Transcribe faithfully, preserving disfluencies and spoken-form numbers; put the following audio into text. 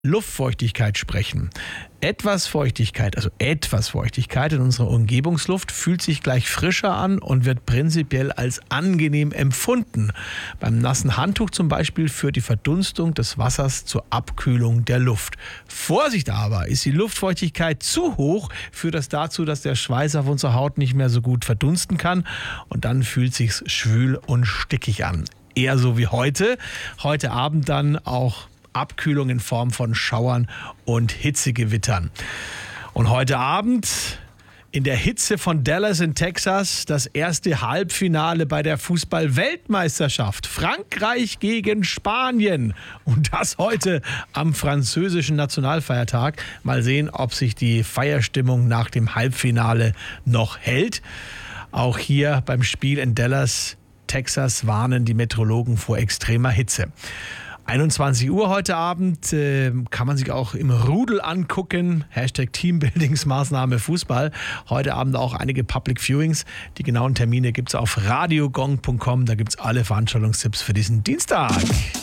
Luftfeuchtigkeit sprechen. Etwas Feuchtigkeit, also etwas Feuchtigkeit in unserer Umgebungsluft fühlt sich gleich frischer an und wird prinzipiell als angenehm empfunden. Beim nassen Handtuch zum Beispiel führt die Verdunstung des Wassers zur Abkühlung der Luft. Vorsicht aber, ist die Luftfeuchtigkeit zu hoch, führt das dazu, dass der Schweiß auf unserer Haut nicht mehr so gut verdunsten kann und dann fühlt sich's schwül und stickig an. Eher so wie heute. Heute Abend dann auch Abkühlung in Form von Schauern und Hitzegewittern. Und heute Abend in der Hitze von Dallas in Texas das erste Halbfinale bei der Fußball-Weltmeisterschaft. Frankreich gegen Spanien. Und das heute am französischen Nationalfeiertag. Mal sehen, ob sich die Feierstimmung nach dem Halbfinale noch hält. Auch hier beim Spiel in Dallas, Texas, warnen die Meteorologen vor extremer Hitze. einundzwanzig Uhr heute Abend äh, kann man sich auch im Rudel angucken. Hashtag Teambuildingsmaßnahme Fußball. Heute Abend auch einige Public Viewings. Die genauen Termine gibt es auf radiogong punkt com. Da gibt es alle Veranstaltungstipps für diesen Dienstag.